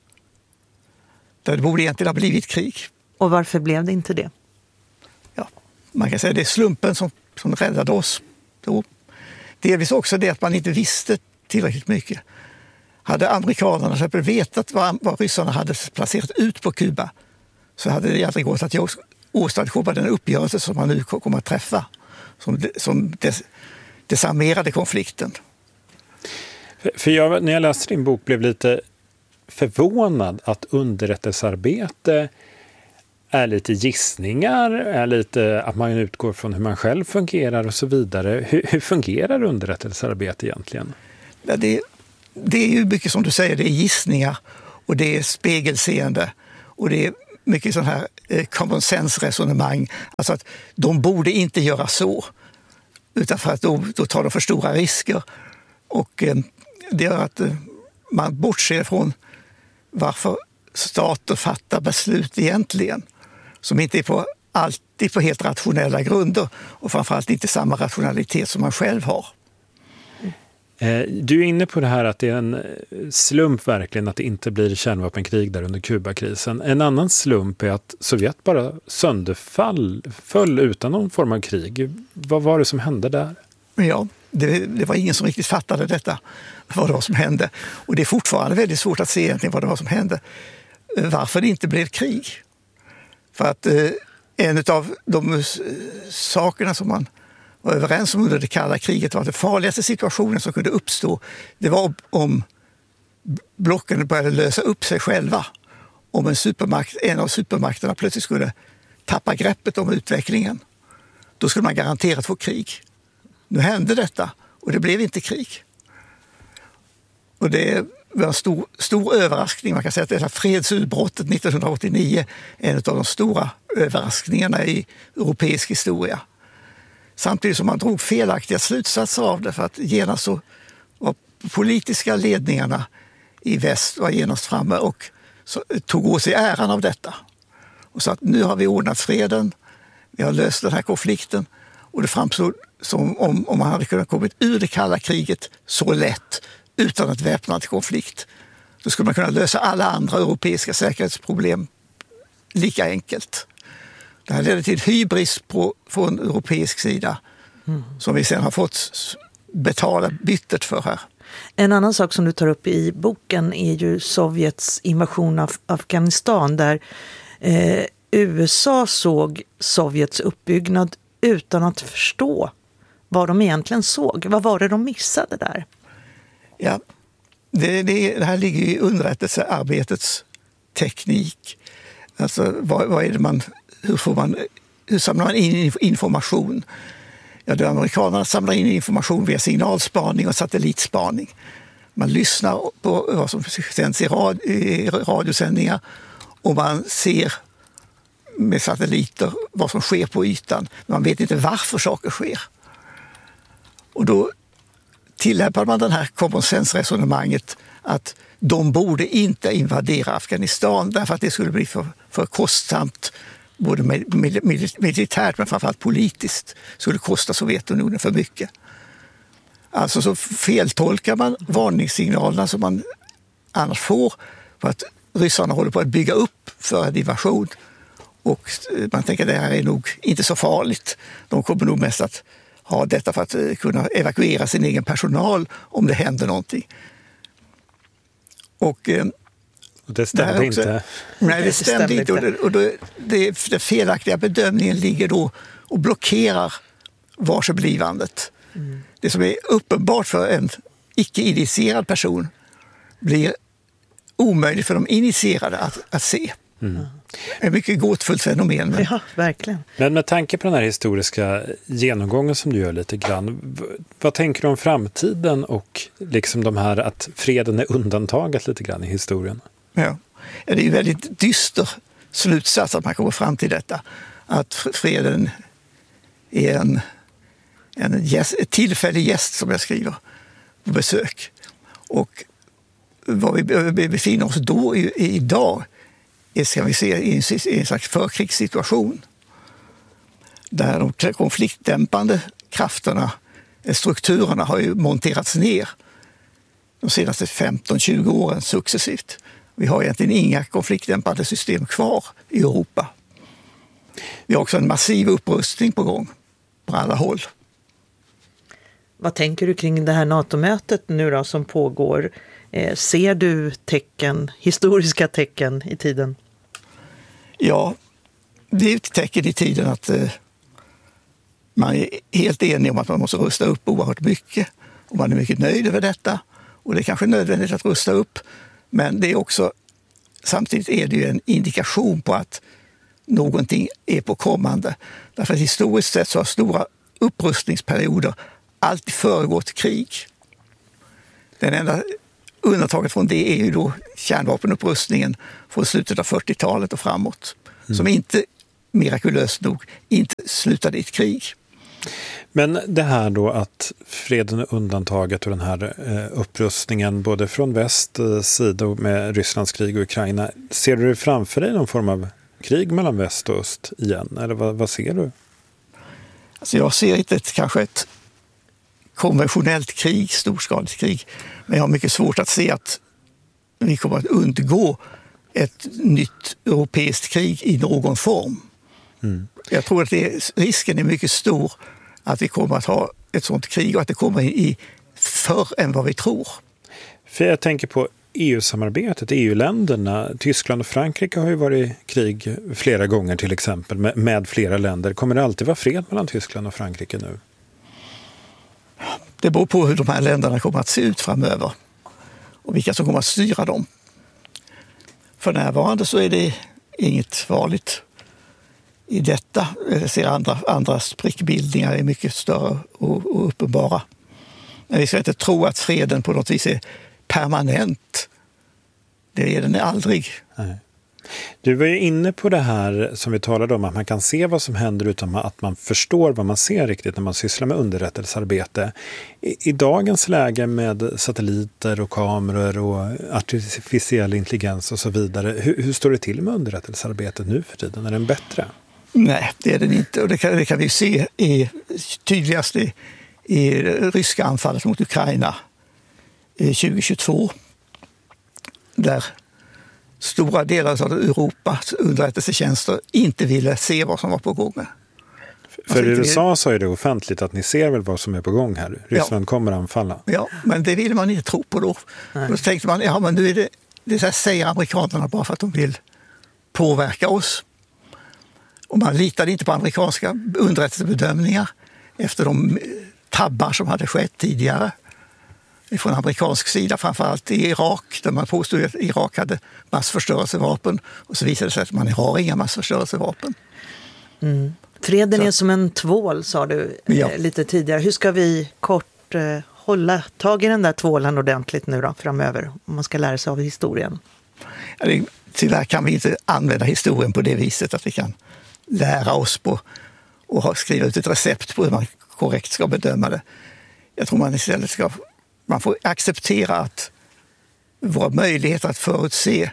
Det borde egentligen ha blivit krig. Och varför blev det inte det? Ja, man kan säga att det är slumpen som, som räddade oss. Då. Delvis också det att man inte visste tillräckligt mycket. Hade amerikanerna vetat vad, vad ryssarna hade placerat ut på Kuba, så hade det aldrig gått att åstadkomma den uppgörelse som man nu kommer att träffa, som, som des, desarmerade konflikten. För, för jag, när jag läste din bok, blev lite förvånad att underrättelsearbete är lite gissningar, är lite att man utgår från hur man själv fungerar och så vidare. Hur, hur fungerar underrättelsearbete egentligen? Ja, det, det är ju mycket som du säger, det är gissningar och det är spegelseende och det är mycket sån här eh, common sense-resonemang. Alltså att de borde inte göra så, utan för att då, då tar de för stora risker. Och eh, det gör att eh, man bortser från varför stater fattar beslut egentligen, som inte är på, alltid på helt rationella grunder och framförallt inte samma rationalitet som man själv har. Du är inne på det här att det är en slump verkligen att det inte blir kärnvapenkrig där under Kubakrisen. En annan slump är att Sovjet bara sönderfall föll utan någon form av krig. Vad var det som hände där? Ja, det, det var ingen som riktigt fattade detta, vad det var som hände. Och det är fortfarande väldigt svårt att se egentligen vad det var som hände. Varför det inte blev krig. För att eh, en av de sakerna som man var överens om under det kalla kriget var att den farligaste situationen som kunde uppstå, det var om blocken började lösa upp sig själva. Om en, supermakt, en av supermakterna plötsligt skulle tappa greppet om utvecklingen, då skulle man garanterat få krig. Nu hände detta och det blev inte krig. Och det var en stor, stor överraskning. Man kan säga att det här fredsutbrottet nittonhundraåttionio är en av de stora överraskningarna i europeisk historia. Samtidigt som man drog felaktiga slutsatser av det, för att genast så var politiska ledningarna i väst var genast framme och så, tog åt sig äran av detta. Och så att nu har vi ordnat freden, vi har löst den här konflikten, och det framstod som om, om man hade kunnat komma ur det kalla kriget så lätt utan ett väpnad konflikt. Då skulle man kunna lösa alla andra europeiska säkerhetsproblem lika enkelt. Det här ledde till hybris på, från europeisk sida mm. som vi sedan har fått betala bittert för här. En annan sak som du tar upp i boken är ju Sovjets invasion av Afghanistan, där eh, U S A såg Sovjets uppbyggnad utan att förstå vad de egentligen såg. Vad var det de missade där? Ja, det, det, det här ligger i underrättelsearbetets teknik. Alltså vad, vad är det man, hur, får man, hur samlar man in information? Ja, de amerikanerna samlar in information via signalspaning och satellitspaning. Man lyssnar på vad som sänds i, rad, i radiosändningar och man ser med satelliter vad som sker på ytan. Men man vet inte varför saker sker. Och då tillämpar man den här common sense-resonemanget att de borde inte invadera Afghanistan därför att det skulle bli för, för kostsamt, både mil, mil, militärt men framförallt politiskt, skulle kosta Sovjetunionen för mycket. Alltså så feltolkar man varningssignalerna som man annars får för att ryssarna håller på att bygga upp för en invasion. Och man tänker att det här är nog inte så farligt. De kommer nog mest att ha detta för att kunna evakuera sin egen personal om det händer någonting. Och, och det stämde det också, inte. Nej, det stämde, det stämde inte. inte. Och, det, och det, det, det felaktiga bedömningen ligger då och blockerar varseblivandet. Mm. Det som är uppenbart för en icke-initierad person blir omöjligt för de initierade att, att se. Mm. Ett mycket gåtfullt fenomen. Men... Ja, verkligen. Men med tanke på den här historiska genomgången som du gör lite grann, vad tänker du om framtiden och liksom de här att freden är undantaget lite grann i historien? Ja, det är ju väldigt dyster slutsats att man kommer fram till detta. Att freden är en, en gäst, ett tillfällig gäst, som jag skriver, på besök. Och vad vi befinner oss då i, i idag ska vi se i en, i en slags förkrigssituation där de konfliktdämpande krafterna, strukturerna har ju monterats ner de senaste femton tjugo åren successivt. Vi har egentligen inga konfliktdämpande system kvar i Europa. Vi har också en massiv upprustning på gång på alla håll. Vad tänker du kring det här NATO-mötet nu då som pågår? Eh, ser du tecken, historiska tecken i tiden? Ja, det är ett tecken i tiden att eh, man är helt enig om att man måste rusta upp oerhört mycket. Och man är mycket nöjd över detta. Och det är kanske nödvändigt att rusta upp. Men det är också, samtidigt är det ju en indikation på att någonting är på kommande. Därför att historiskt sett så har stora upprustningsperioder alltid föregått krig. Den enda undantaget från det är ju då kärnvapenupprustningen från slutet av fyrtiotalet och framåt. mm. som inte, mirakulöst nog, inte slutade i ett krig. Men det här då att freden är undantaget och den här eh, upprustningen både från väst eh, sida med Rysslands krig och Ukraina. Ser du framför dig någon form av krig mellan väst och öst igen? Eller vad, vad ser du? Alltså jag ser inte ett, kanske ett konventionellt krig, storskaligt krig. Men jag har mycket svårt att se att vi kommer att undgå ett nytt europeiskt krig i någon form. Mm. Jag tror att det, risken är mycket stor att vi kommer att ha ett sådant krig och att det kommer i förr än vad vi tror. För jag tänker på E U-samarbetet, E U-länderna. Tyskland och Frankrike har ju varit i krig flera gånger till exempel med, med flera länder. Kommer det alltid vara fred mellan Tyskland och Frankrike nu? Det beror på hur de här länderna kommer att se ut framöver och vilka som kommer att styra dem. För närvarande så är det inget farligt i detta. Jag ser andra, andra sprickbildningar är mycket större och, och uppenbara. Men vi ska inte tro att freden på något vis är permanent. Det är den aldrig. Nej. Du var ju inne på det här som vi talade om, att man kan se vad som händer utan att man förstår vad man ser riktigt när man sysslar med underrättelsearbete. I, i dagens läge med satelliter och kameror och artificiell intelligens och så vidare, hur, hur står det till med underrättelsearbetet nu för tiden? Är den bättre? Nej, det är den inte. Och det kan, det kan vi se i, tydligast i, i ryska anfallet mot Ukraina tjugo tjugotvå. Där stora delar av Europas underrättelsetjänster inte ville se vad som var på gång. För alltså, U S A sa ju det offentligt att ni ser väl vad som är på gång här. Ryssland ja. kommer att anfalla. Ja, men det ville man inte tro på då. Nej. Då tänkte man, ja men nu är det, det så här säger amerikanerna bara för att de vill påverka oss. Och man litade inte på amerikanska underrättelsebedömningar efter de tabbar som hade skett tidigare. Från amerikansk sida, framförallt i Irak, där man påstod att Irak hade massförstörelsevapen och så visade det sig att man har inga massförstörelsevapen. Mm. Freden så. är som en tvål, sa du ja. eh, lite tidigare. Hur ska vi kort eh, hålla tag i den där tvålen ordentligt nu då, framöver, om man ska lära sig av historien? Ja, det, tyvärr kan vi inte använda historien på det viset att vi kan lära oss på och skriva ut ett recept på hur man korrekt ska bedöma det. Jag tror man istället ska Man får acceptera att våra möjligheter att förutse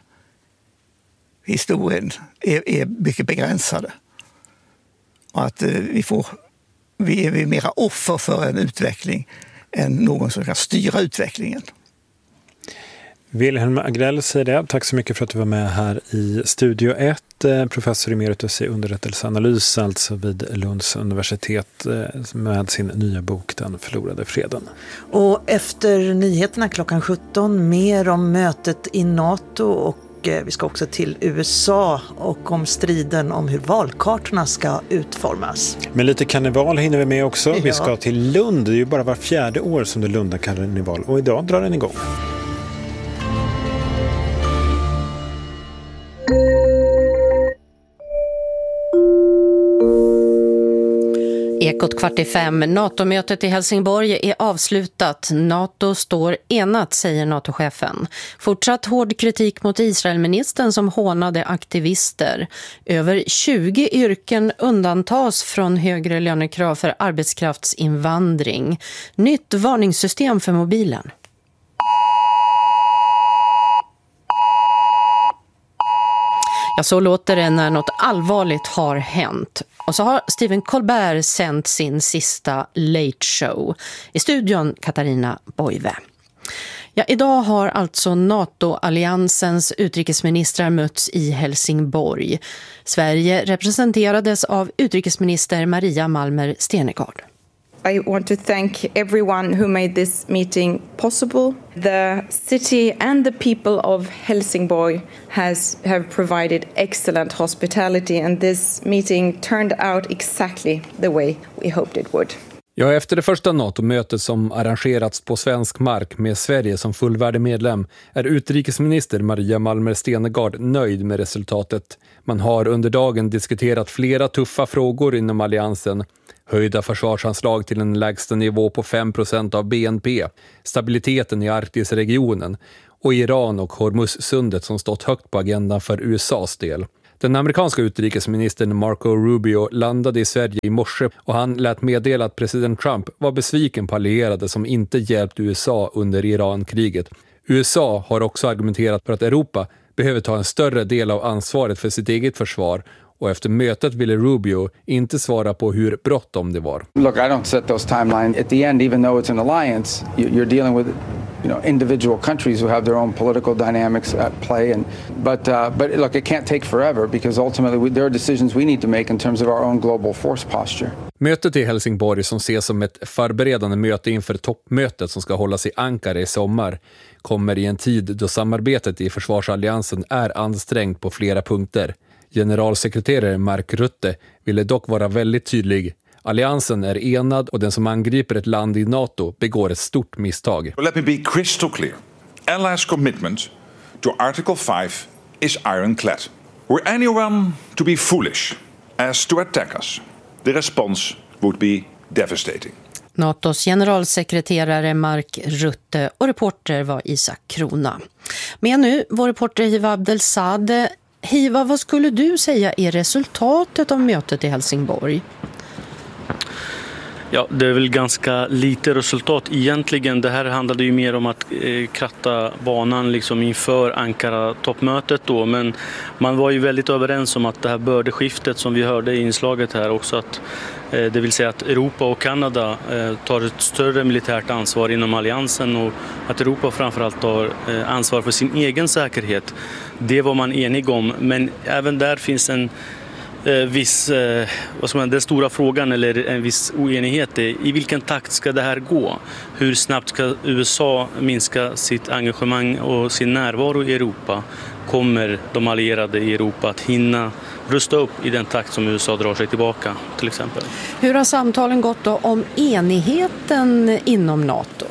historien är, är mycket begränsade. Och att vi, får, vi är mera offer för en utveckling än någon som kan styra utvecklingen. Wilhelm Agrell säger det. Tack så mycket för att du var med här i Studio ett. Professor emeritus i underrättelseanalys, alltså vid Lunds universitet, med sin nya bok Den förlorade freden. Och efter nyheterna klockan sjutton, mer om mötet i NATO, och vi ska också till U S A och om striden om hur valkartorna ska utformas. Men lite karneval hinner vi med också. Ja. Vi ska till Lund. Det är ju bara var fjärde år som det är Lunda karneval, och idag drar den igång. Ekot kvart i fem. NATO-mötet i Helsingborg är avslutat. NATO står enat, säger NATO-chefen. Fortsatt hård kritik mot Israelministern som hånade aktivister. Över tjugo yrken undantas från högre lönekrav för arbetskraftsinvandring. Nytt varningssystem för mobilen. Ja, så låter det när något allvarligt har hänt. Och så har Stephen Colbert sänt sin sista Late Show. I studion Katarina Boive. Ja, idag har alltså NATO-alliansens utrikesministrar mötts i Helsingborg. Sverige representerades av utrikesminister Maria Malmer Stenegård. I want to thank everyone who made this meeting possible. The city and the people of Helsingborg has have provided excellent hospitality, and this meeting turned out exactly the way we hoped it would. Ja, efter det första NATO-mötet som arrangerats på svensk mark med Sverige som fullvärdig medlem är utrikesminister Maria Malmer Stenegård nöjd med resultatet. Man har under dagen diskuterat flera tuffa frågor inom alliansen. Höjda försvarsanslag till en lägsta nivå på fem procent av B N P, stabiliteten i Arktisregionen och Iran och Hormuzsundet som stått högt på agendan för U S A:s del. Den amerikanska utrikesministern Marco Rubio landade i Sverige i morse och han lät meddela att president Trump var besviken på allierade som inte hjälpt U S A under Iran-kriget. U S A har också argumenterat för att Europa behöver ta en större del av ansvaret för sitt eget försvar, och efter mötet ville Rubio inte svara på hur bråttom det var. Look, I don't set those timelines. At the end, even though it's an alliance, you're dealing with, you know, individual countries who have their own political dynamics at play. And but uh, but look, it can't take forever because ultimately we, there are decisions we need to make in terms of our own global force posture. Mötet i Helsingborg, som ses som ett förberedande möte inför toppmötet som ska hållas i Ankara i sommar, kommer i en tid då samarbetet i försvarsalliansen är ansträngt på flera punkter. Generalsekreterare Mark Rutte ville dock vara väldigt tydlig. Alliansen är enad och den som angriper ett land i NATO begår ett stort misstag. Let me be crystal clear. Allies' commitment to Article five is ironclad. Were anyone to be foolish as to attack us, the response would be devastating. NATOs generalsekreterare Mark Rutte och reporter var Isak Krona. Men nu, vår reporter Hiva Abdelsade. Hiva, vad skulle du säga är resultatet av mötet i Helsingborg? Ja, det är väl ganska lite resultat egentligen. Det här handlade ju mer om att eh, kratta banan liksom inför Ankara-toppmötet då. Men man var ju väldigt överens om att det här bördeskiftet som vi hörde i inslaget här också, att eh, det vill säga att Europa och Kanada eh, tar ett större militärt ansvar inom alliansen och att Europa framförallt tar eh, ansvar för sin egen säkerhet. Det var man enig om, men även där finns en Eh, viss, eh, vad ska man, den stora frågan eller en viss oenighet är i vilken takt ska det här gå? Hur snabbt ska U S A minska sitt engagemang och sin närvaro i Europa? Kommer de allierade i Europa att hinna rusta upp i den takt som U S A drar sig tillbaka till exempel? Hur har samtalen gått då om enigheten inom NATO?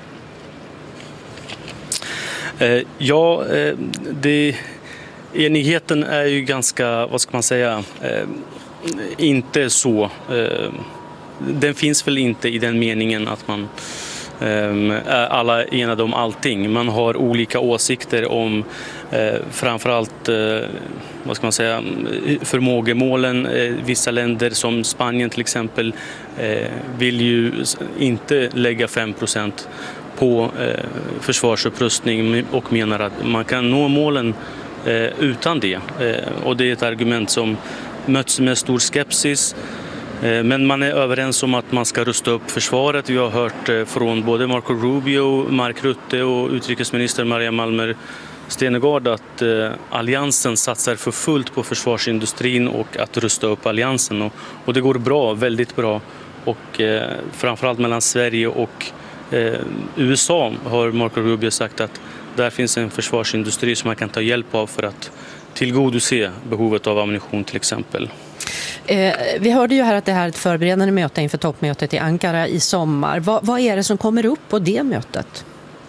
Eh, ja, eh, det... Enigheten är ju ganska, vad ska man säga, eh, inte så. Eh, den finns väl inte i den meningen att man eh, är alla enade om allting. Man har olika åsikter om eh, framförallt eh, vad ska man säga, förmågemålen. Eh, vissa länder som Spanien till exempel eh, vill ju inte lägga fem procent på eh, försvarsupprustning och menar att man kan nå målen Eh, utan det. Eh, och det är ett argument som möts med stor skepsis. Eh, men man är överens om att man ska rusta upp försvaret. Vi har hört eh, från både Marco Rubio, Mark Rutte och utrikesminister Maria Malmer Stenergard att eh, alliansen satsar för fullt på försvarsindustrin och att rusta upp alliansen. Och, och det går bra, väldigt bra. Och eh, framförallt mellan Sverige och eh, U S A har Marco Rubio sagt att där finns en försvarsindustri som man kan ta hjälp av för att tillgodose behovet av ammunition till exempel. Eh, vi hörde ju här att det här är ett förberedande möte inför toppmötet i Ankara i sommar. Va, vad är det som kommer upp på det mötet?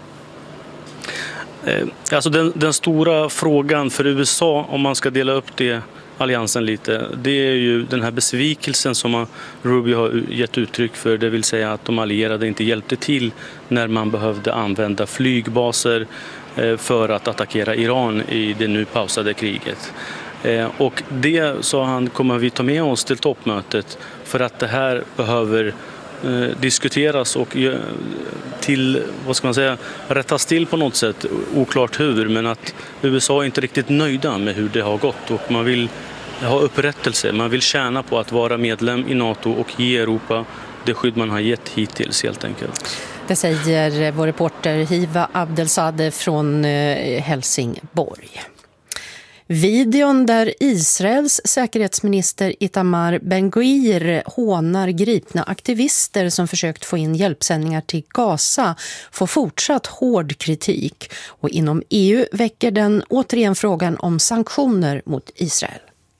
Eh, alltså den, den stora frågan för U S A, om man ska dela upp det alliansen lite, det är ju den här besvikelsen som Rubio har gett uttryck för, det vill säga att de allierade inte hjälpte till när man behövde använda flygbaser för att attackera Iran i det nu pausade kriget. Och det, sa han, kommer vi ta med oss till toppmötet för att det här behöver diskuteras och till, vad ska man säga, rättas till på något sätt, oklart hur, men att U S A är inte riktigt nöjda med hur det har gått och man vill ha upprättelse, man vill tjäna på att vara medlem i NATO och ge Europa det skydd man har gett hittills helt enkelt. Det säger vår reporter Hiva Abdelsade från Helsingborg. Videon där Israels säkerhetsminister Itamar Ben-Gvir hånar gripna aktivister som försökt få in hjälpsändningar till Gaza får fortsatt hård kritik. Och inom E U väcker den återigen frågan om sanktioner mot Israel.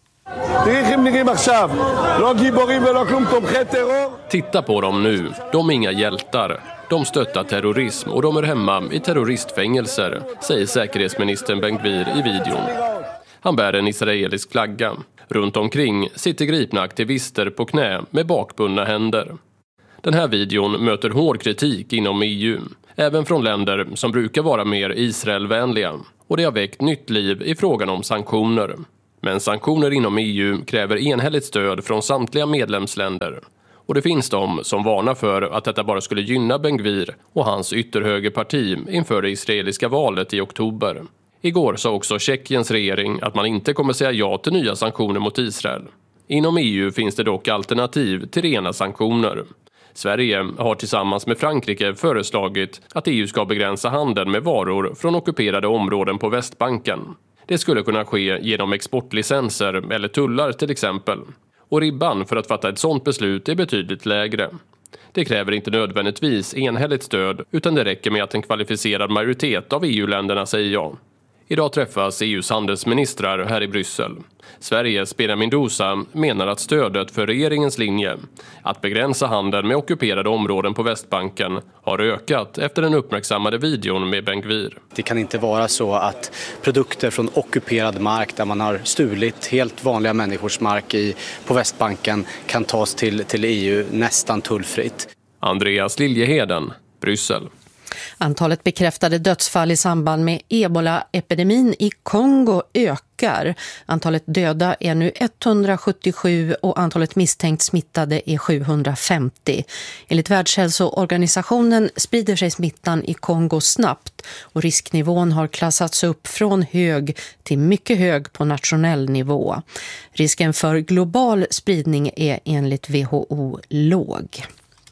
Titta på dem nu, de är inga hjältar. De stöttar terrorism och de är hemma i terroristfängelser, säger säkerhetsministern Ben-Gvir i videon. Han bär en israelisk flagga. Runt omkring sitter gripna aktivister på knä med bakbundna händer. Den här videon möter hård kritik inom E U, även från länder som brukar vara mer Israelvänliga. Och det har väckt nytt liv i frågan om sanktioner. Men sanktioner inom E U kräver enhälligt stöd från samtliga medlemsländer. Och det finns de som varnar för att detta bara skulle gynna Ben-Gvir och hans ytterhögerparti inför det israeliska valet i oktober. Igår sa också Tjeckiens regering att man inte kommer säga ja till nya sanktioner mot Israel. Inom E U finns det dock alternativ till rena sanktioner. Sverige har tillsammans med Frankrike föreslagit att E U ska begränsa handeln med varor från ockuperade områden på Västbanken. Det skulle kunna ske genom exportlicenser eller tullar till exempel. Och ribban för att fatta ett sådant beslut är betydligt lägre. Det kräver inte nödvändigtvis enhälligt stöd utan det räcker med att en kvalificerad majoritet av E U-länderna säger ja. Idag träffas E U:s handelsministrar här i Bryssel. Sveriges Benjamin Dousa menar att stödet för regeringens linje att begränsa handeln med ockuperade områden på Västbanken har ökat efter den uppmärksammade videon med Ben-Gvir. Det kan inte vara så att produkter från ockuperad mark där man har stulit helt vanliga människors mark i, på Västbanken kan tas till, till E U nästan tullfritt. Andreas Liljeheden, Bryssel. Antalet bekräftade dödsfall i samband med Ebola-epidemin i Kongo ökar. Antalet döda är nu etthundrasjuttiosju och antalet misstänkt smittade är sjuhundrafemtio. Enligt Världshälsoorganisationen sprider sig smittan i Kongo snabbt och risknivån har klassats upp från hög till mycket hög på nationell nivå. Risken för global spridning är enligt W H O låg.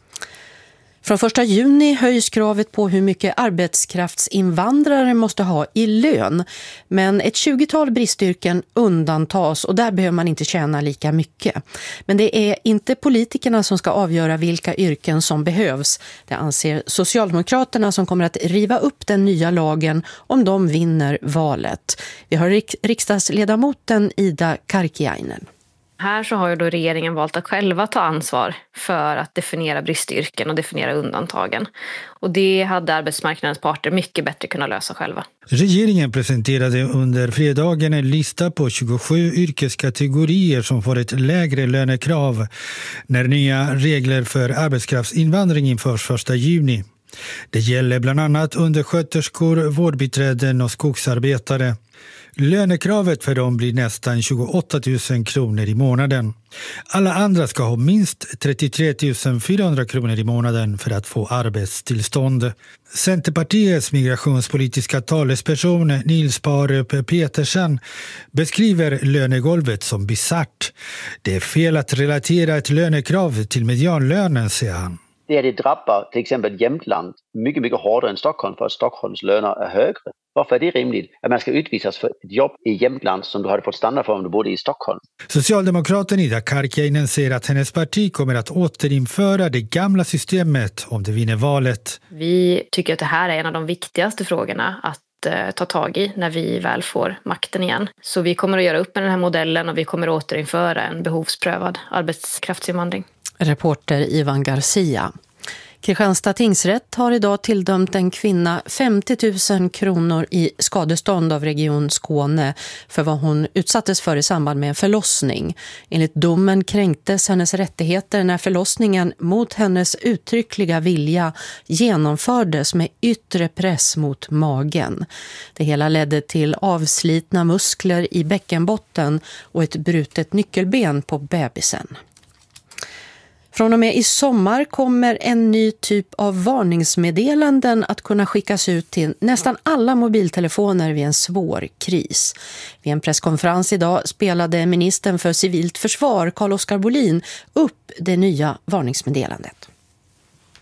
Från första juni höjs kravet på hur mycket arbetskraftsinvandrare måste ha i lön. Men ett tjugotal bristyrken undantas och där behöver man inte tjäna lika mycket. Men det är inte politikerna som ska avgöra vilka yrken som behövs. Det anser Socialdemokraterna som kommer att riva upp den nya lagen om de vinner valet. Vi har rik- riksdagsledamoten Ida Karkiainen. Här så har ju då regeringen valt att själva ta ansvar för att definiera bristyrken och definiera undantagen. Och det hade arbetsmarknadens parter mycket bättre kunnat lösa själva. Regeringen presenterade under fredagen en lista på tjugosju yrkeskategorier som får ett lägre lönekrav när nya regler för arbetskraftsinvandring införs första juni. Det gäller bland annat undersköterskor, vårdbiträden och skogsarbetare. Lönekravet för dem blir nästan tjugoåtta tusen kronor i månaden. Alla andra ska ha minst trettiotre tusen fyrahundra kronor i månaden för att få arbetstillstånd. Centerpartiets migrationspolitiska talesperson Nils Parup Petersen beskriver lönegolvet som bizarrt. Det är fel att relatera ett lönekrav till medianlönen, säger han. Det är det drabbar till exempel Jämtland mycket, mycket hårdare än Stockholm för att Stockholms löner är högre. Varför är det rimligt att man ska utvisas för ett jobb i Jämtland som du hade fått stanna för om du bodde i Stockholm? Socialdemokraten Ida Karkiainen säger att hennes parti kommer att återinföra det gamla systemet om det vinner valet. Vi tycker att det här är en av de viktigaste frågorna att ta tag i när vi väl får makten igen. Så vi kommer att göra upp med den här modellen och vi kommer att återinföra en behovsprövad arbetskraftsinvandring. Reporter Ivan Garcia. Kristianstad tingsrätt har idag tilldömt en kvinna femtio tusen kronor i skadestånd av Region Skåne för vad hon utsattes för i samband med en förlossning. Enligt domen kränktes hennes rättigheter när förlossningen mot hennes uttryckliga vilja genomfördes med yttre press mot magen. Det hela ledde till avslitna muskler i bäckenbotten och ett brutet nyckelben på bebisen. Från och med i sommar kommer en ny typ av varningsmeddelanden att kunna skickas ut till nästan alla mobiltelefoner vid en svår kris. Vid en presskonferens idag spelade ministern för civilt försvar Carl-Oskar Bolin upp det nya varningsmeddelandet.